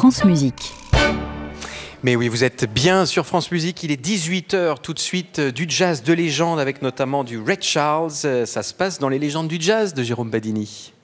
France Musique. Mais oui, vous êtes bien sur France Musique, il est 18h, tout de suite du jazz de légende avec notamment du Ray Charles. Ça se passe dans les légendes du jazz de Jérôme Badini.